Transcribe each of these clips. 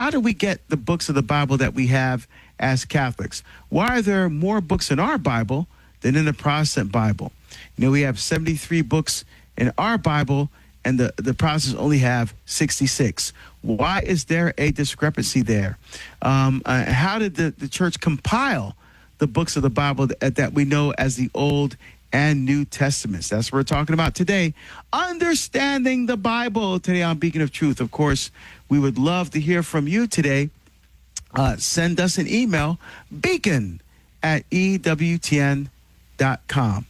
how do we get the books of the Bible that we have as Catholics? Why are there more books in our Bible than in the Protestant Bible? We have 73 books in our Bible, and the Protestants only have 66. Why is there a discrepancy there? How did the church compile the books of the Bible that we know as the Old and New Testaments? That's what we're talking about today. Understanding the Bible today on Beacon of Truth. Of course, we would love to hear from you today. Send us an email, beacon@ewtn.com.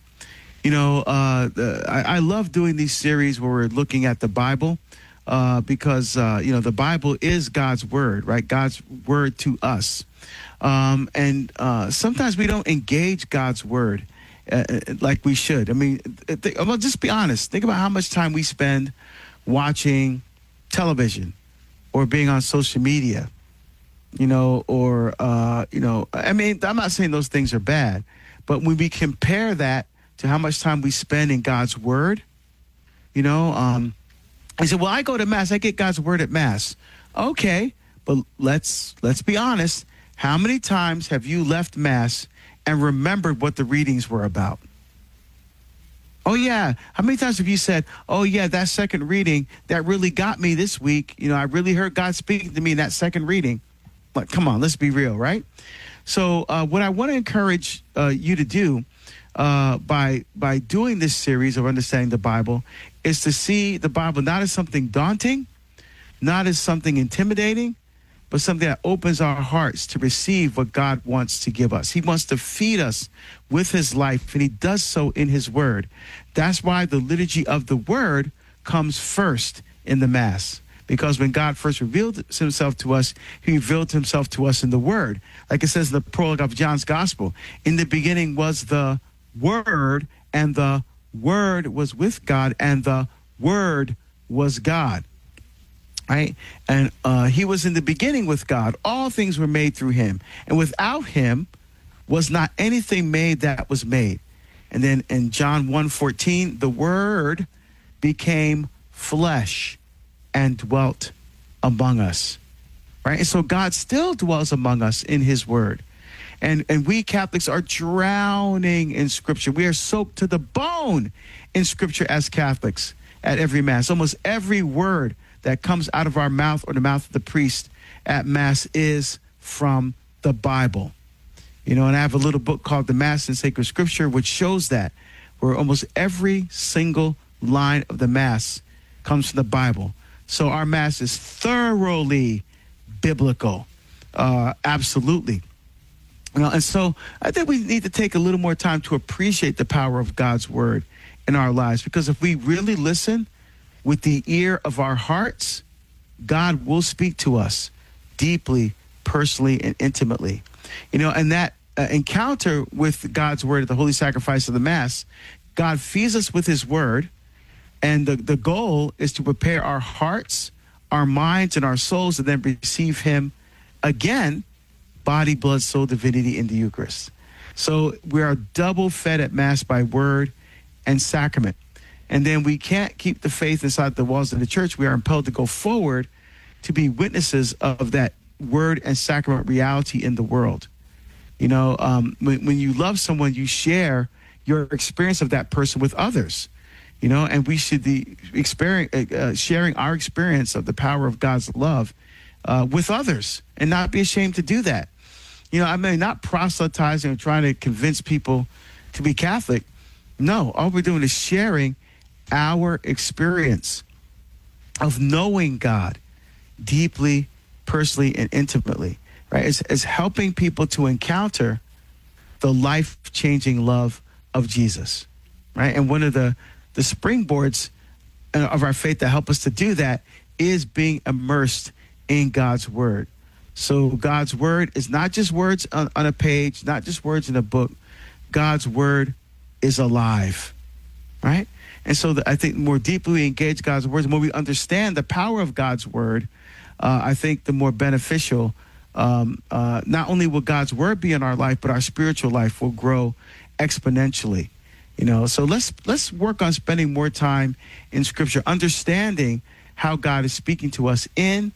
I love doing these series where we're looking at the Bible because, the Bible is God's word, right? God's word to us. And sometimes we don't engage God's word like we should. I mean, just be honest. Think about how much time we spend watching television or being on social media, I'm not saying those things are bad, but when we compare that to how much time we spend in God's word, I said, well, I go to Mass. I get God's word at Mass. Okay, but let's be honest. How many times have you left Mass and remembered what the readings were about? Oh, yeah. How many times have you said, oh, yeah, that second reading, that really got me this week. I really heard God speaking to me in that second reading. But come on, let's be real, right? So what I want to encourage you to do by doing this series of Understanding the Bible is to see the Bible not as something daunting, not as something intimidating, but something that opens our hearts to receive what God wants to give us. He wants to feed us with his life, and he does so in his word. That's why the liturgy of the word comes first in the Mass. Because when God first revealed himself to us, he revealed himself to us in the word. Like it says in the prologue of John's gospel, in the beginning was the word, and the word was with God, and the word was God. Right? And he was in the beginning with God. All things were made through him. And without him was not anything made that was made. And then in John 1:14, the word became flesh and dwelt among us. Right? And so God still dwells among us in his word. And we Catholics are drowning in Scripture. We are soaked to the bone in Scripture as Catholics at every Mass. Almost every word that comes out of our mouth or the mouth of the priest at Mass is from the Bible. And I have a little book called The Mass in Sacred Scripture, which shows that, where almost every single line of the Mass comes from the Bible. So our Mass is thoroughly biblical. Absolutely. And so I think we need to take a little more time to appreciate the power of God's word in our lives, because if we really listen with the ear of our hearts, God will speak to us deeply, personally, and intimately. And that encounter with God's word at the holy sacrifice of the Mass, God feeds us with his word, and the goal is to prepare our hearts, our minds, and our souls to then receive him again, body, blood, soul, divinity in the Eucharist. So we are double fed at Mass by word and sacrament. And then we can't keep the faith inside the walls of the church. We are impelled to go forward to be witnesses of that word and sacrament reality in the world. When you love someone, you share your experience of that person with others. And we should be sharing our experience of the power of God's love with others, and not be ashamed to do that. Not proselytizing or trying to convince people to be Catholic. No, all we're doing is sharing our experience of knowing God deeply, personally, and intimately, right? It's helping people to encounter the life-changing love of Jesus, right? And one of the springboards of our faith that help us to do that is being immersed in God's word. So God's word is not just words on a page, not just words in a book. God's word is alive, right? And so I think the more deeply we engage God's words, the more we understand the power of God's word, I think the more beneficial, not only will God's word be in our life, but our spiritual life will grow exponentially. So let's work on spending more time in Scripture, understanding how God is speaking to us in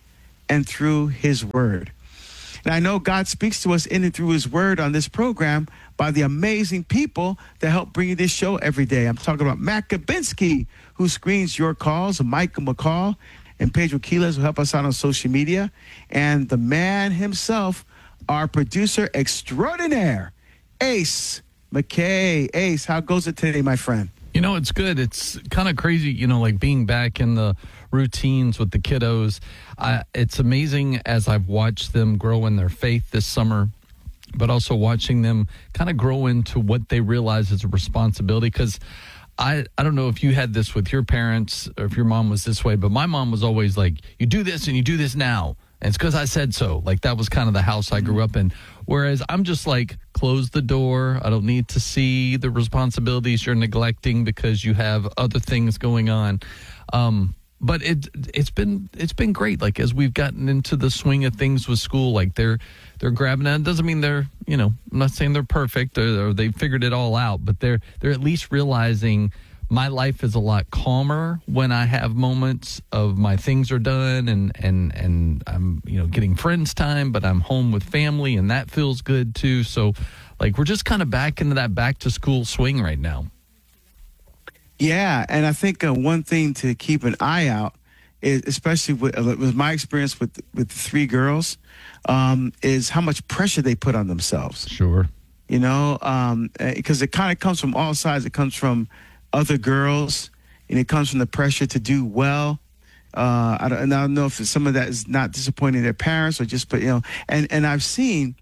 and through his word. And I know God speaks to us in and through his word on this program by the amazing people that help bring you this show every day. I'm talking about Matt Kabinski, who screens your calls, and Michael McCall and Pedro Quiles, who help us out on social media, and the man himself, our producer extraordinaire, Ace McKay. Ace, how goes it today, my friend? It's good. It's kind of crazy, like being back in the routines with the kiddos. It's amazing as I've watched them grow in their faith this summer, but also watching them kind of grow into what they realize is a responsibility. Because I don't know if you had this with your parents or if your mom was this way, but my mom was always like, you do this and you do this now. And it's because I said so. Like, that was kind of the house I grew up in. Whereas I'm just like, close the door. I don't need to see the responsibilities you're neglecting because you have other things going on. But it's been great. Like, as we've gotten into the swing of things with school, like they're grabbing it. It doesn't mean they're, I'm not saying they're perfect or they figured it all out, but they're at least realizing my life is a lot calmer when I have moments of my things are done and I'm, getting friends time, but I'm home with family and that feels good too. So like, we're just kind of back into that back to school swing right now. Yeah. And I think one thing to keep an eye out is, especially with my experience with the three girls, is how much pressure they put on themselves. Sure. Because it kind of comes from all sides. It comes from other girls, and it comes from the pressure to do well. I don't know if some of that is not disappointing their parents or just, and I've seen,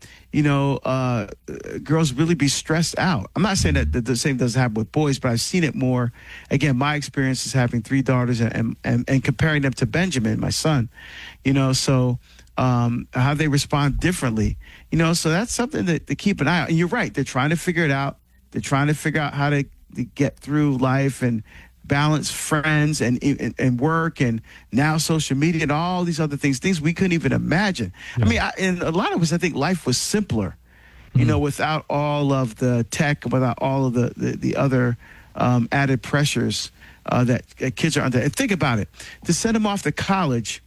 girls really be stressed out. I'm not saying that the same doesn't happen with boys, but I've seen it more. Again, my experience is having three daughters and comparing them to Benjamin, my son, so how they respond differently, so that's something to keep an eye on. And you're right. They're trying to figure it out. They're trying to figure out how to get through life and balance friends and work and now social media and all these other things we couldn't even imagine. Yeah. I mean, in a lot of ways, I think life was simpler, without all of the tech, without all of the other added pressures that kids are under. And think about it. To send them off to college,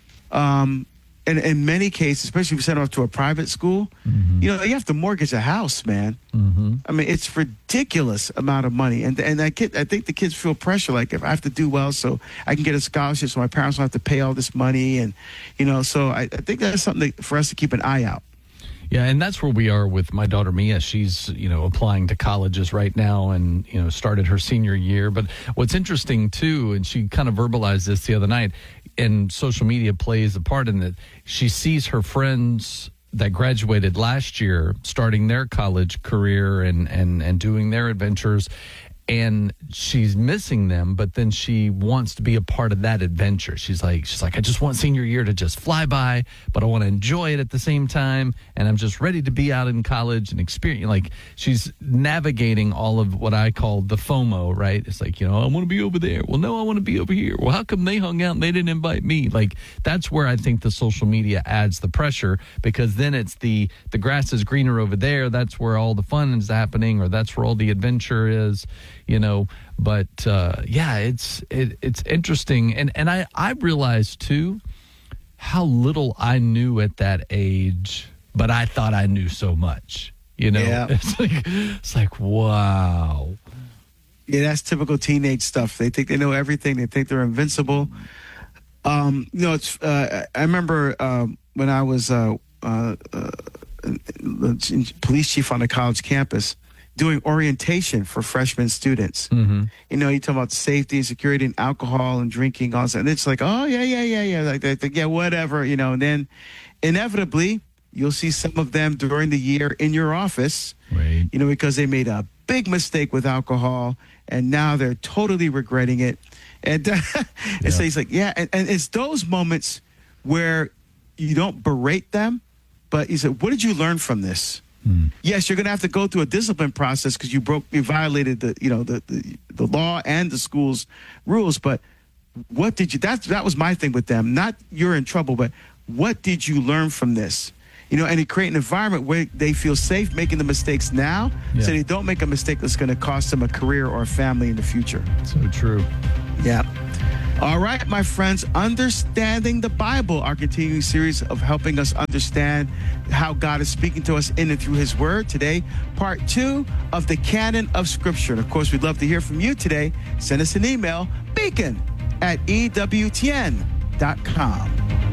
and in many cases, especially if you send them off to a private school, you have to mortgage a house, man. I mean, it's ridiculous amount of money. And I think the kids feel pressure, like, if I have to do well so I can get a scholarship so my parents don't have to pay all this money. And, so I think that's something for us to keep an eye out. Yeah, and that's where we are with my daughter, Mia. She's, applying to colleges right now and, started her senior year. But what's interesting, too, and she kind of verbalized this the other night, and social media plays a part in that, she sees her friends that graduated last year starting their college career and doing their adventures, and she's missing them, but then she wants to be a part of that adventure. She's like, I just want senior year to just fly by, but I want to enjoy it at the same time, and I'm just ready to be out in college and experience. Like, she's navigating all of what I call the FOMO, right? It's like, I want to be over there. Well, no, I want to be over here. Well, how come they hung out and they didn't invite me? Like, that's where I think the social media adds the pressure, because then it's the grass is greener over there. That's where all the fun is happening, or that's where all the adventure is. But it's interesting. And I realized too how little I knew at that age, but I thought I knew so much, Yeah. It's like, wow. Yeah, that's typical teenage stuff. They think they know everything. They think they're invincible. It's, I remember when I was police chief on a college campus, doing orientation for freshman students. You talk about safety and security and alcohol and drinking, all that. And it's like, oh, yeah. Like, they think, yeah, whatever, And then inevitably, you'll see some of them during the year in your office, right? Because they made a big mistake with alcohol, and now they're totally regretting it. And, and so he's like, yeah. And it's those moments where you don't berate them, but you say, what did you learn from this? Yes, you're going to have to go through a discipline process because you violated the law and the school's rules. But what did you? That was my thing with them. Not you're in trouble, but what did you learn from this? And you create an environment where they feel safe making the mistakes now, so they don't make a mistake that's going to cost them a career or a family in the future. So true. Yeah. All right, my friends, Understanding the Bible, our continuing series of helping us understand how God is speaking to us in and through his word. Today, part 2 of the canon of Scripture. And of course, we'd love to hear from you today. Send us an email, beacon@ewtn.com.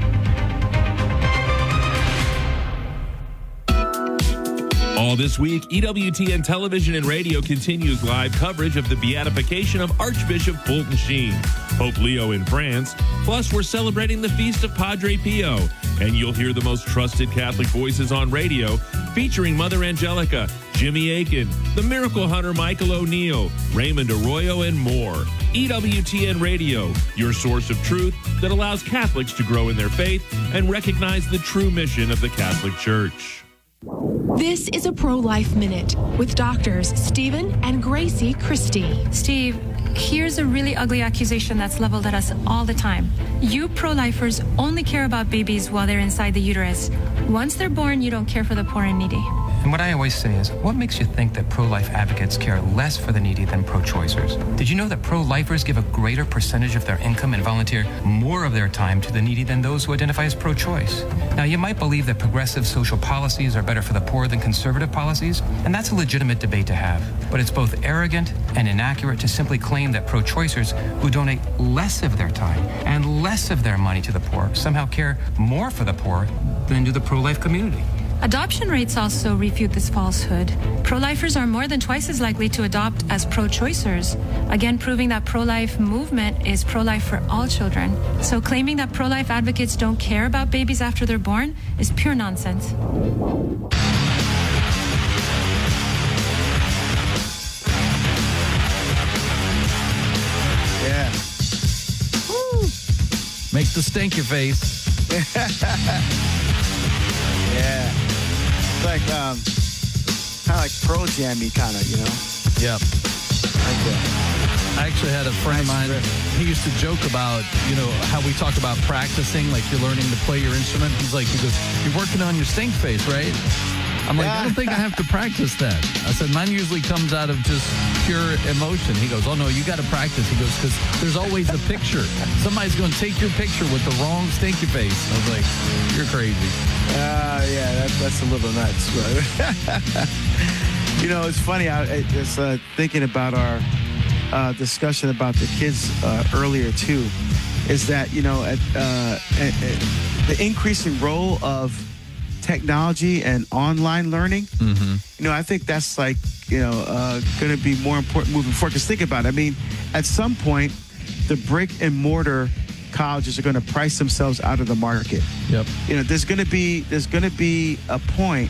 All this week, EWTN Television and Radio continues live coverage of the beatification of Archbishop Fulton Sheen, Pope Leo in France. Plus, we're celebrating the feast of Padre Pio, and you'll hear the most trusted Catholic voices on radio, featuring Mother Angelica, Jimmy Akin, the Miracle Hunter Michael O'Neill, Raymond Arroyo, and more. EWTN Radio, your source of truth that allows Catholics to grow in their faith and recognize the true mission of the Catholic Church. This is a Pro-Life Minute with doctors Stephen and Gracie Christie. Steve, here's a really ugly accusation that's leveled at us all the time. You pro-lifers only care about babies while they're inside the uterus. Once they're born, you don't care for the poor and needy. And what I always say is, what makes you think that pro-life advocates care less for the needy than pro-choicers? Did you know that pro-lifers give a greater percentage of their income and volunteer more of their time to the needy than those who identify as pro-choice? Now, you might believe that progressive social policies are better for the poor than conservative policies, and that's a legitimate debate to have. But it's both arrogant and inaccurate to simply claim that pro-choicers who donate less of their time and less of their money to the poor somehow care more for the poor than do the pro-life community. Adoption rates also refute this falsehood. Pro-lifers are more than twice as likely to adopt as pro-choicers, again proving that pro-life movement is pro-life for all children. So claiming that pro-life advocates don't care about babies after they're born is pure nonsense. Yeah. Woo. Make the stink your face. Yeah. Like kind of like Pearl Jammy kind of, you know. Yep. Like that. I actually had a friend of mine, he used to joke about, you know, how we talk about practicing, like you're learning to play your instrument. He goes, you're working on your stink face, right? I'm like, I don't think I have to practice that. I said, mine usually comes out of just pure emotion. He goes, oh no, you got to practice. He goes, because there's always a picture. Somebody's going to take your picture with the wrong stinky face. I was like, you're crazy. Yeah, that's a little nuts. But you know, it's funny. I was thinking about our discussion about the kids earlier too. Is that, you know, the increasing role of technology and online learning. Mm-hmm. You know, I think that's like, you know, going to be more important moving forward. Because think about it. I mean, at some point, the brick and mortar colleges are going to price themselves out of the market. Yep. You know, there's going to be a point,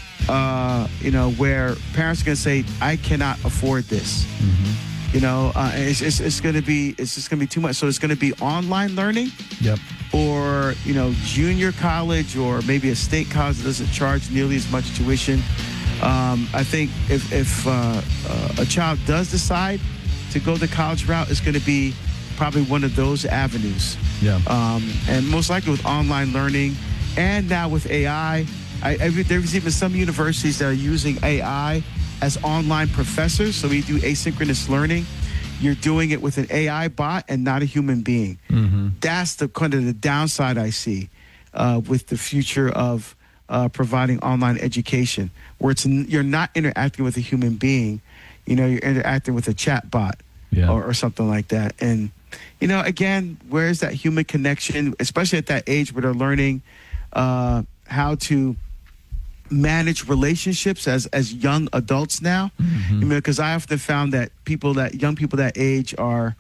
you know, where parents are going to say, I cannot afford this. Mm-hmm. You know, it's just going to be too much. So it's going to be online learning. Yep. Or, you know, junior college or maybe a state college that doesn't charge nearly as much tuition. I think if a child does decide to go the college route, it's going to be probably one of those avenues. Yeah. And most likely with online learning and now with AI. There's even some universities that are using AI as online professors. So we do asynchronous learning. You're doing it with an AI bot and not a human being. Mm-hmm. That's the kind of the downside I see with the future of providing online education, where you're not interacting with a human being. You know, you're interacting with a chat bot or something like that. And, you know, again, where's that human connection, especially at that age where they're learning how to manage relationships as young adults now. Mm-hmm. You know, because I often found that young people that age are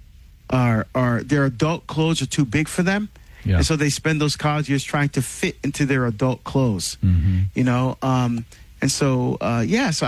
their adult clothes are too big for them. Yeah. And so they spend those college years trying to fit into their adult clothes. Mm-hmm. You know, and so so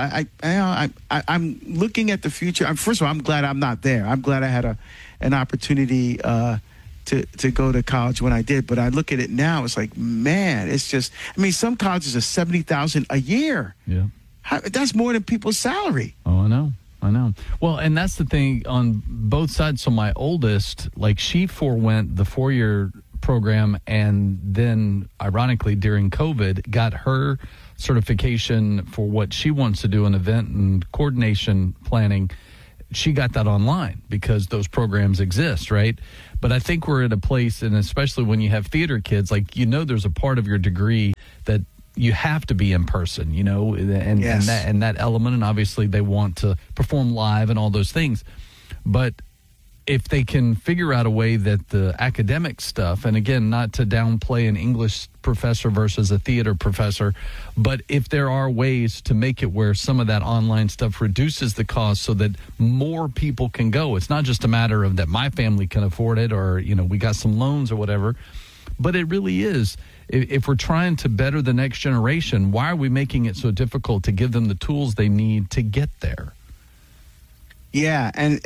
I'm looking at the future. First of all, I'm glad I'm not there. I'm glad I had an opportunity to go to college when I did. But I look at it now, it's like, man, it's just, I mean, some colleges are $70,000 a year. Yeah. That's more than people's salary. Oh, I know. Well, and that's the thing on both sides. So my oldest, like, she forewent the 4-year program and then, ironically, during COVID, got her certification for what she wants to do in event and coordination planning. she got that online because those programs exist, right? But I think we're at a place, and especially when you have theater kids, like, there's a part of your degree that you have to be in person, and Yes. and that element, and obviously they want to perform live and all those things. But if they can figure out a way that the academic stuff, and again, not to downplay an English professor versus a theater professor, but if there are ways to make it where some of that online stuff reduces the cost so that more people can go. It's not just a matter of that my family can afford it, or, we got some loans or whatever, but it really is. If we're trying to better the next generation, why are we making it so difficult to give them the tools they need to get there? Yeah, and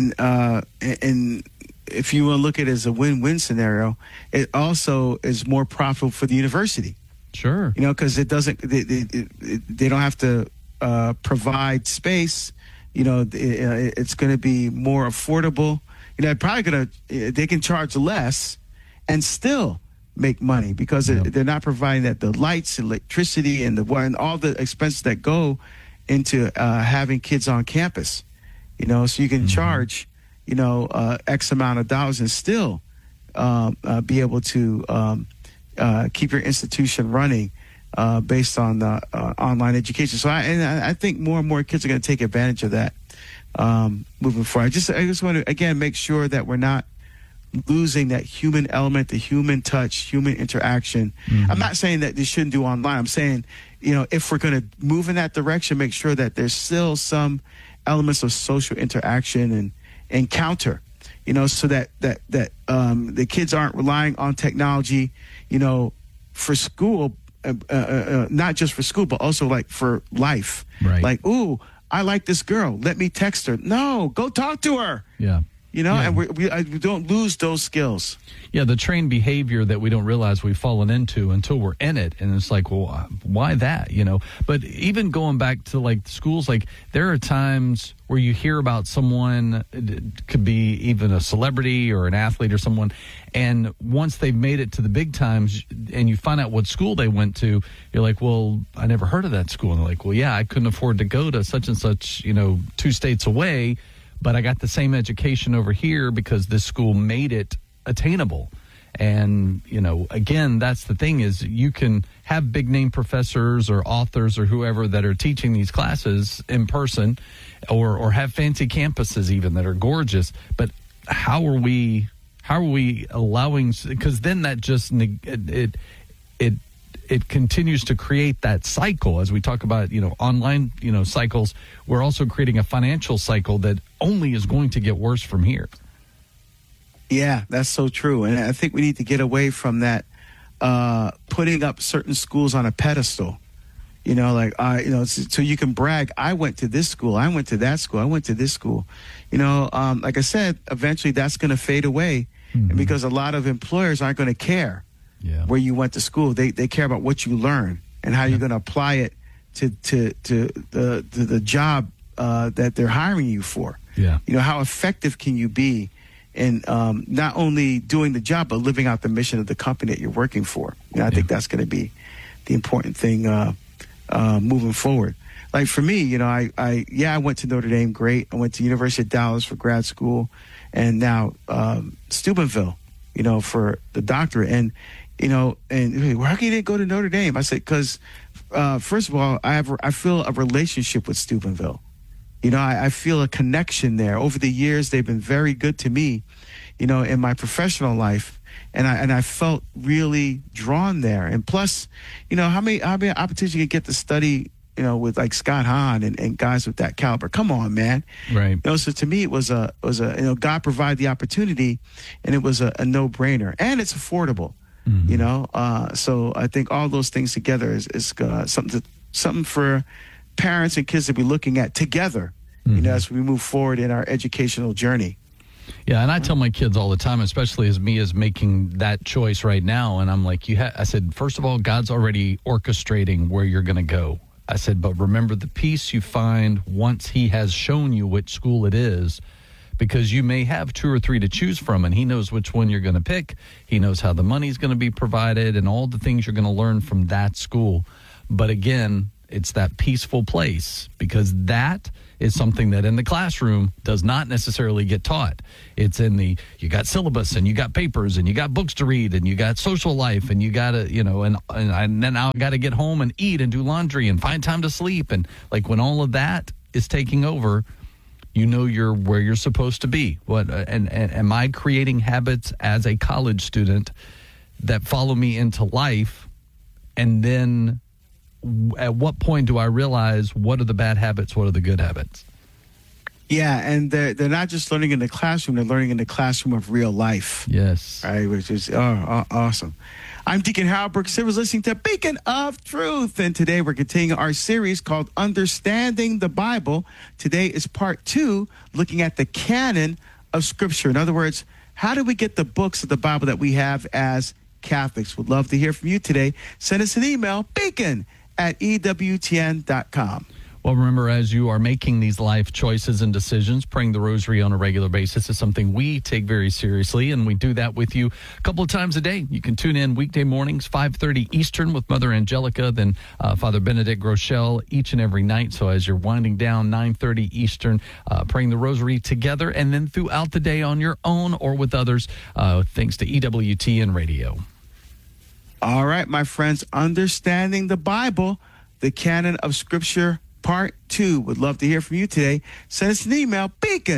if you want to look at it as a win-win scenario, it also is more profitable for the university. Sure. Because it doesn't, they don't have to provide space. It's going to be more affordable. They can charge less and still make money because they're not providing the lights, electricity, and all the expenses that go into having kids on campus. So you can charge, X amount of dollars and still be able to keep your institution running based on the online education. So I think more and more kids are going to take advantage of that moving forward. I just want to, again, make sure that we're not losing that human element, the human touch, human interaction. I'm not saying that they shouldn't do online. I'm saying, if we're going to move in that direction, make sure that there's still some elements of social interaction and encounter, so that the kids aren't relying on technology, for school, not just for school, but also like for life. Right. Like, ooh, I like this girl. Let me text her. No, go talk to her. Yeah. And we don't lose those skills. Yeah, the trained behavior that we don't realize we've fallen into until we're in it. And it's like, well, why that, But even going back to, like, schools, like, there are times where you hear about someone, it could be even a celebrity or an athlete or someone, and once they've made it to the big times and you find out what school they went to, you're like, well, I never heard of that school. And they're like, well, yeah, I couldn't afford to go to such and such, 2 states away, but I got the same education over here because this school made it attainable. And, again, that's the thing is you can have big name professors or authors or whoever that are teaching these classes in person or have fancy campuses even that are gorgeous. But how are we allowing, because then that just, it continues to create that cycle. As we talk about, online, cycles, we're also creating a financial cycle that only is going to get worse from here. Yeah, that's so true. And I think we need to get away from that, putting up certain schools on a pedestal, so you can brag. I went to this school. I went to that school. I went to this school. Like I said, eventually that's going to fade away because a lot of employers aren't going to care where you went to school. They care about what you learn and how you're going to apply it to the job that they're hiring you for. Yeah. How effective can you be in not only doing the job, but living out the mission of the company that you're working for? I think that's going to be the important thing moving forward. Like for me, I went to Notre Dame, great. I went to University of Dallas for grad school, and now Steubenville, for the doctorate. And how can you didn't go to Notre Dame? I said, because first of all, I feel a relationship with Steubenville. I feel a connection there. Over the years, they've been very good to me, in my professional life. And I felt really drawn there. And plus, how many opportunities you get to study, with like Scott Hahn and guys with that caliber. Come on, man. Right. So to me, it was a God provided the opportunity, and it was a no-brainer. And it's affordable, So I think all those things together is something for parents and kids to be looking at together, as we move forward in our educational journey. Yeah, and I tell my kids all the time, especially as me is making that choice right now, and I'm like, I said, first of all, God's already orchestrating where you're going to go. I said, but remember the peace you find once he has shown you which school it is, because you may have 2 or 3 to choose from, and he knows which one you're going to pick. He knows how the money's going to be provided and all the things you're going to learn from that school. But again, It's that peaceful place, because that is something that in the classroom does not necessarily get taught. It's in you got syllabus, and you got papers, and you got books to read, and you got social life, and you got to, and then I got to get home and eat and do laundry and find time to sleep. And like when all of that is taking over, you're where you're supposed to be. And am I creating habits as a college student that follow me into life? And then at what point do I realize what are the bad habits, what are the good habits? Yeah, and they're not just learning in the classroom, they're learning in the classroom of real life. Yes. Right, which is awesome. I'm Deacon Harold Brooks. You're listening to Beacon of Truth, and today we're continuing our series called Understanding the Bible. Today is part 2, looking at the canon of Scripture. In other words, how do we get the books of the Bible that we have as Catholics? Would love to hear from you today. Send us an email, beacon@ewtn.com. Well, remember, as you are making these life choices and decisions, praying the rosary on a regular basis is something we take very seriously, and we do that with you a couple of times a day. You can tune in weekday mornings, 5:30 Eastern with Mother Angelica, then Father Benedict Groeschel each and every night. So as you're winding down, 9:30 Eastern, praying the rosary together, and then throughout the day on your own or with others, thanks to EWTN Radio. All right, my friends, Understanding the Bible, the canon of Scripture, Part 2. Would love to hear from you today. Send us an email,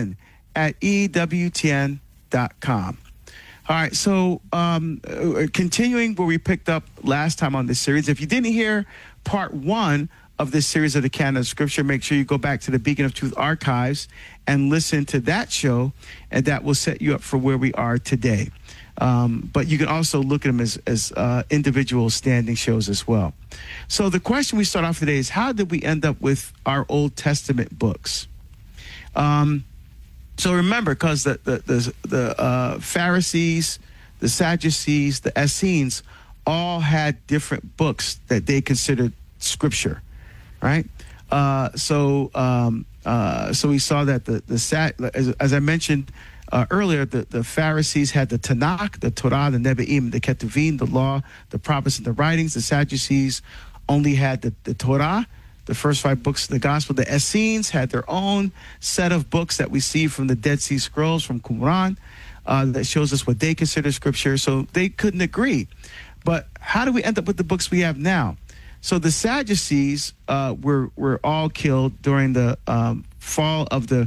beacon@ewtn.com. All right, so continuing where we picked up last time on this series. If you didn't hear Part 1 of this series of the canon of Scripture, make sure you go back to the Beacon of Truth archives and listen to that show, and that will set you up for where we are today. But you can also look at them as individual standing shows as well. So the question we start off today is, how did we end up with our Old Testament books? So remember, because the Pharisees, the Sadducees, the Essenes all had different books that they considered Scripture, right? So we saw that as I mentioned earlier, the Pharisees had the Tanakh, the Torah, the Nevi'im, the Ketuvim, the law, the prophets, and the writings. The Sadducees only had the Torah, the first 5 books of the gospel. The Essenes had their own set of books that we see from the Dead Sea Scrolls, from Qumran, that shows us what they consider Scripture. So they couldn't agree. But how do we end up with the books we have now? So the Sadducees were all killed during the fall of the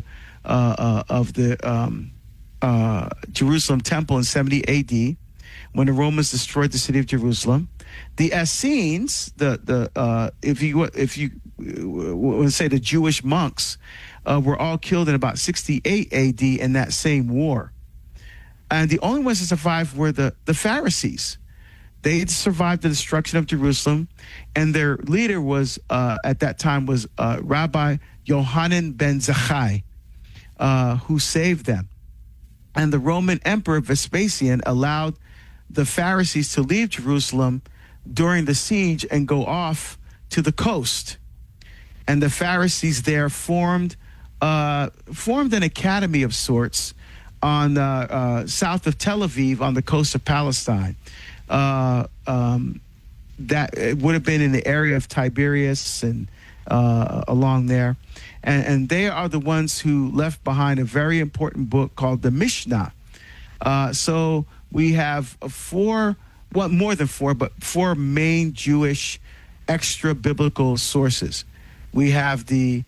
Jerusalem temple in 70 AD, when the Romans destroyed the city of Jerusalem. The Essenes, if you would say the Jewish monks, were all killed in about 68 AD in that same war. And the only ones that survived were the Pharisees. They had survived the destruction of Jerusalem, and their leader was at that time was Rabbi Yohanan ben Zakkai, who saved them. And the Roman Emperor Vespasian allowed the Pharisees to leave Jerusalem during the siege and go off to the coast. And the Pharisees there formed an academy of sorts on south of Tel Aviv on the coast of Palestine. That it would have been in the area of Tiberias and along there. And they are the ones who left behind a very important book called the Mishnah. So we have more than four, but 4 main Jewish extra-biblical sources. We have the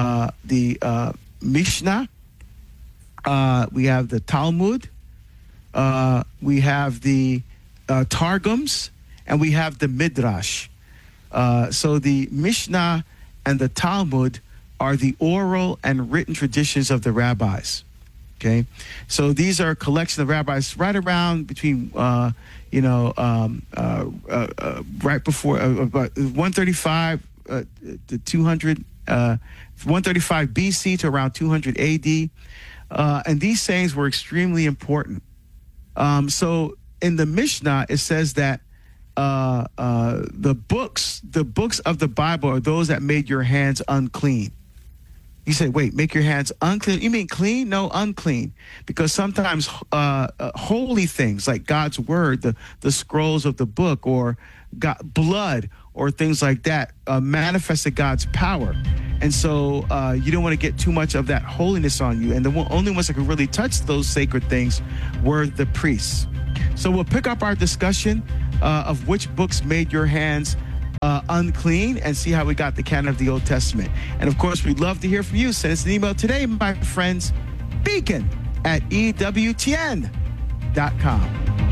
Mishnah. We have the Talmud. We have the Targums, and we have the Midrash. So the Mishnah and the Talmud are the oral and written traditions of the rabbis. Okay, so these are a collection of rabbis right around between, right before about 135 to 200, 135 BC to around 200 AD, and these sayings were extremely important. So in the Mishnah, it says that the books of the Bible are those that made your hands unclean. You say, wait, make your hands unclean? You mean clean? No, unclean. Because sometimes holy things like God's word, the scrolls of the book, or blood, or things like that manifested God's power. And so you don't want to get too much of that holiness on you. And the only ones that could really touch those sacred things were the priests. So we'll pick up our discussion of which books made your hands unclean and see how we got the canon of the Old Testament. And of course, we'd love to hear from you. Send us an email today, my friends, beacon@EWTN.com.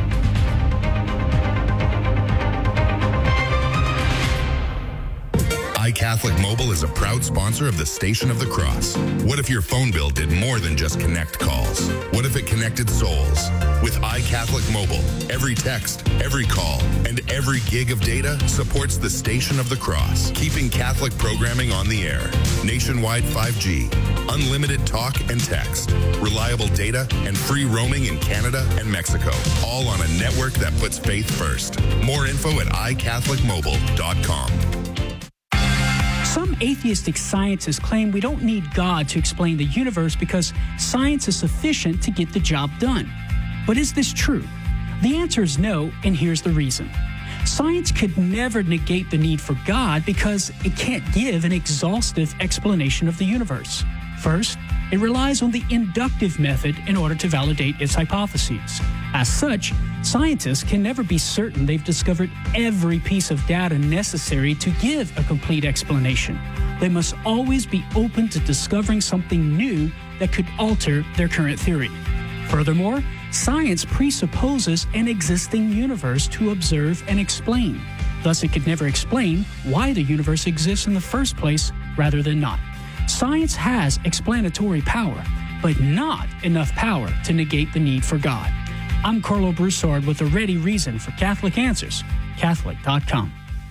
iCatholic Mobile is a proud sponsor of the Station of the Cross. What if your phone bill did more than just connect calls? What if it connected souls? With iCatholic Mobile, every text, every call, and every gig of data supports the Station of the Cross, keeping Catholic programming on the air. Nationwide 5G, unlimited talk and text, reliable data, and free roaming in Canada and Mexico, all on a network that puts faith first. More info at iCatholicMobile.com. Some atheistic scientists claim we don't need God to explain the universe because science is sufficient to get the job done. But is this true? The answer is no, and here's the reason. Science could never negate the need for God because it can't give an exhaustive explanation of the universe. First, it relies on the inductive method in order to validate its hypotheses. As such, scientists can never be certain they've discovered every piece of data necessary to give a complete explanation. They must always be open to discovering something new that could alter their current theory. Furthermore, science presupposes an existing universe to observe and explain. Thus, it could never explain why the universe exists in the first place rather than not. Science has explanatory power, but not enough power to negate the need for God. I'm Carlo Broussard with a ready reason for Catholic Answers, Catholic.com.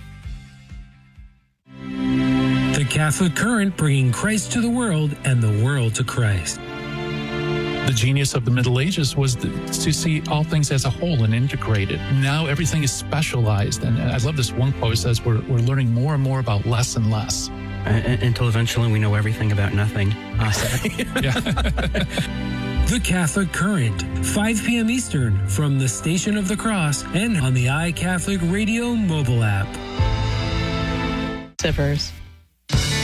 The Catholic Current, bringing Christ to the world and the world to Christ. The genius of the Middle Ages was to see all things as a whole and integrated. Now everything is specialized. And I love this one quote. It says we're learning more and more about less and less. Until eventually we know everything about nothing. The Catholic Current, 5 p.m. Eastern, from the Station of the Cross and on the iCatholic Radio mobile app. Sippers.